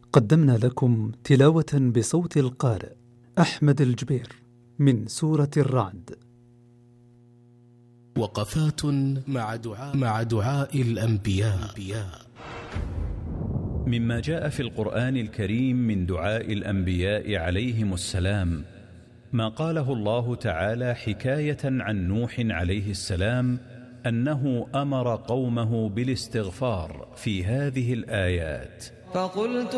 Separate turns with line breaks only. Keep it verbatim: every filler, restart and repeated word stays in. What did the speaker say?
قدمنا لكم تلاوة بصوت القارئ أحمد الجبير من سورة الرعد.
وقفات مع دعاء, مع دعاء الأنبياء.
مما جاء في القرآن الكريم من دعاء الأنبياء عليهم السلام ما قاله الله تعالى حكاية عن نوح عليه السلام أنه أمر قومه بالاستغفار في هذه الآيات.
فقلت